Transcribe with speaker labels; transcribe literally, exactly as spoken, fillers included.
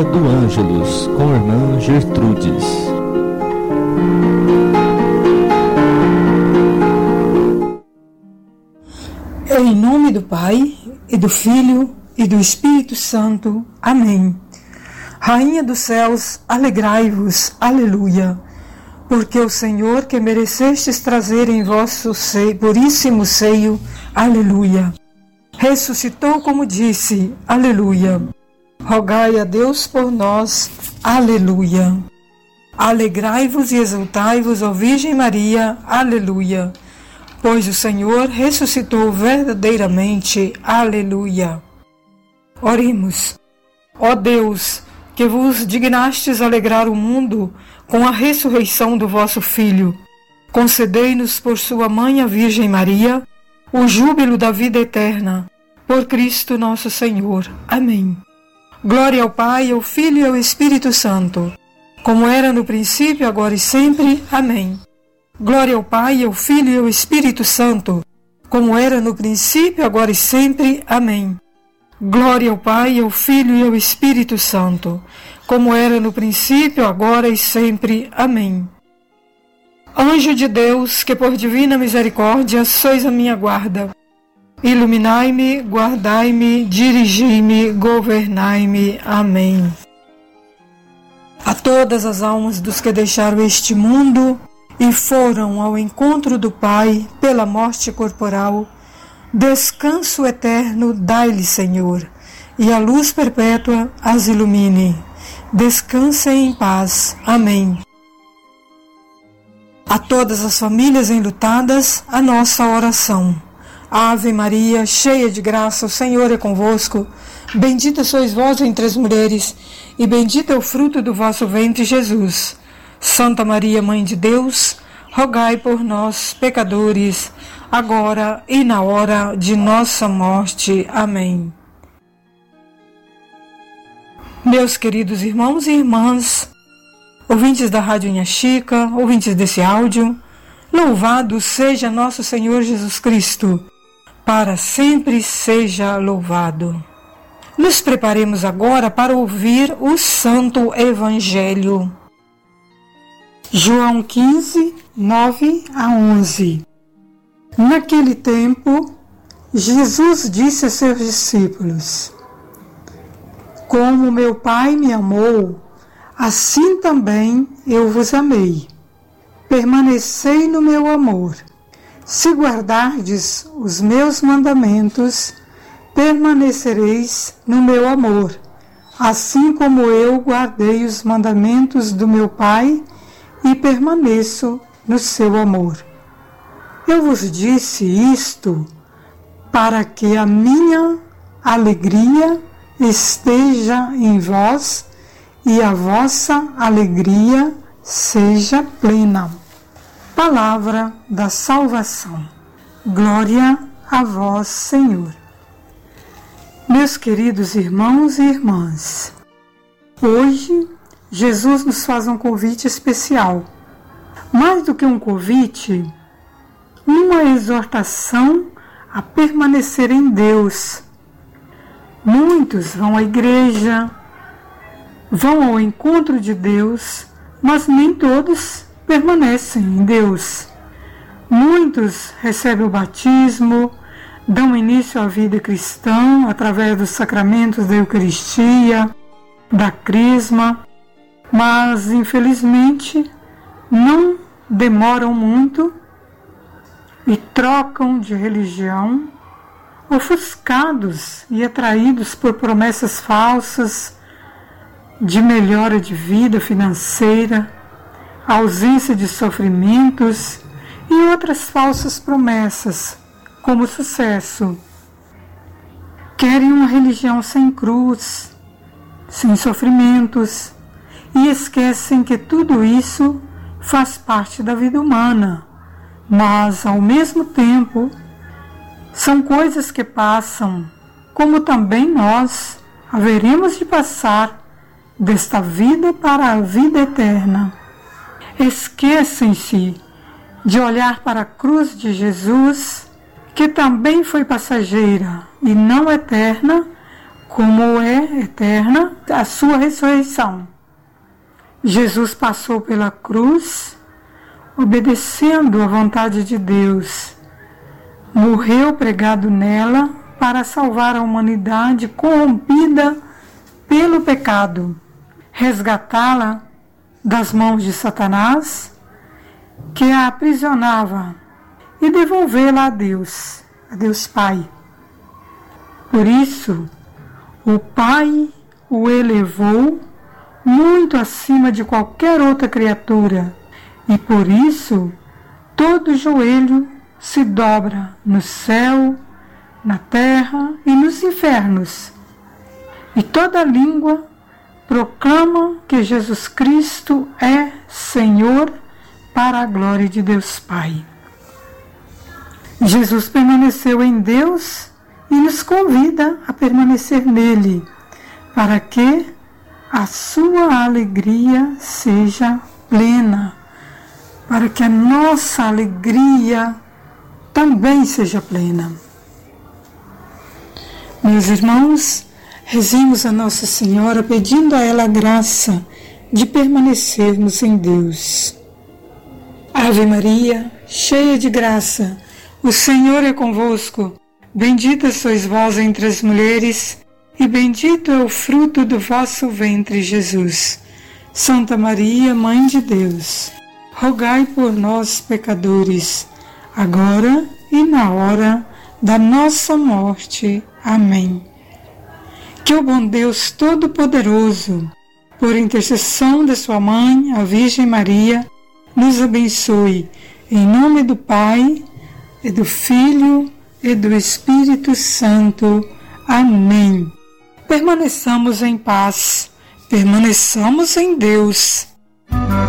Speaker 1: do Ângelus, com a irmã Gertrudes.
Speaker 2: Em nome do Pai, e do Filho, e do Espírito Santo. Amém. Rainha dos céus, alegrai-vos, aleluia, porque o Senhor que merecestes trazer em vosso seio, puríssimo seio, aleluia, ressuscitou como disse, aleluia. Rogai a Deus por nós, aleluia. Alegrai-vos e exultai-vos, ó Virgem Maria, aleluia, pois o Senhor ressuscitou verdadeiramente, aleluia. Oremos. Ó Deus, que vos dignastes alegrar o mundo com a ressurreição do vosso Filho, concedei-nos por sua mãe, a Virgem Maria, o júbilo da vida eterna, por Cristo nosso Senhor. Amém. Glória ao Pai, ao Filho e ao Espírito Santo, como era no princípio, agora e sempre. Amém. Glória ao Pai, ao Filho e ao Espírito Santo, como era no princípio, agora e sempre. Amém. Glória ao Pai, ao Filho e ao Espírito Santo, como era no princípio, agora e sempre. Amém. Anjo de Deus, que por divina misericórdia sois a minha guarda, iluminai-me, guardai-me, dirigi-me, governai-me. Amém. A todas as almas dos que deixaram este mundo e foram ao encontro do Pai pela morte corporal, descanso eterno dai-lhe, Senhor, e a luz perpétua as ilumine. Descansem em paz. Amém. A todas as famílias enlutadas, a nossa oração. Ave Maria, cheia de graça, o Senhor é convosco. Bendita sois vós entre as mulheres, e bendito é o fruto do vosso ventre, Jesus. Santa Maria, Mãe de Deus, rogai por nós, pecadores, agora e na hora de nossa morte. Amém. Meus queridos irmãos e irmãs, ouvintes da Rádio Inha Chica, ouvintes desse áudio, louvado seja nosso Senhor Jesus Cristo, para sempre seja louvado. Nos preparemos agora para ouvir o Santo Evangelho. João quinze, nove a onze. Naquele tempo, Jesus disse a seus discípulos: Como meu Pai me amou, assim também eu vos amei. Permanecei no meu amor. Se guardardes os meus mandamentos, permanecereis no meu amor, assim como eu guardei os mandamentos do meu Pai e permaneço no seu amor. Eu vos disse isto para que a minha alegria esteja em vós e a vossa alegria seja plena. Palavra da salvação. Glória a vós, Senhor. Meus queridos irmãos e irmãs, hoje Jesus nos faz um convite especial. Mais do que um convite, uma exortação a permanecer em Deus. Muitos vão à igreja, vão ao encontro de Deus, mas nem todos permanecem em Deus. Muitos recebem o batismo, dão início à vida cristã através dos sacramentos da Eucaristia, da Crisma, mas infelizmente não demoram muito e trocam de religião, ofuscados e atraídos por promessas falsas de melhora de vida financeira, ausência de sofrimentos e outras falsas promessas, como sucesso. Querem uma religião sem cruz, sem sofrimentos, e esquecem que tudo isso faz parte da vida humana, mas, ao mesmo tempo, são coisas que passam, como também nós haveremos de passar desta vida para a vida eterna. Esquecem-se de olhar para a cruz de Jesus, que também foi passageira e não eterna, como é eterna a sua ressurreição. Jesus passou pela cruz, obedecendo à vontade de Deus. Morreu pregado nela para salvar a humanidade corrompida pelo pecado, resgatá-la das mãos de Satanás, que a aprisionava, e devolvê-la a Deus, a Deus Pai. Por isso, o Pai o elevou muito acima de qualquer outra criatura, e por isso todo joelho se dobra no céu, na terra e nos infernos, e toda língua proclama que Jesus Cristo é Senhor para a glória de Deus Pai. Jesus permaneceu em Deus e nos convida a permanecer nele, para que a sua alegria seja plena, para que a nossa alegria também seja plena. Meus irmãos, rezemos a Nossa Senhora pedindo a ela a graça de permanecermos em Deus. Ave Maria, cheia de graça, o Senhor é convosco. Bendita sois vós entre as mulheres, e bendito é o fruto do vosso ventre, Jesus. Santa Maria, Mãe de Deus, rogai por nós, pecadores, agora e na hora da nossa morte. Amém. Que o bom Deus Todo-Poderoso, por intercessão da sua Mãe, a Virgem Maria, nos abençoe, em nome do Pai, e do Filho, e do Espírito Santo. Amém. Permaneçamos em paz, permaneçamos em Deus.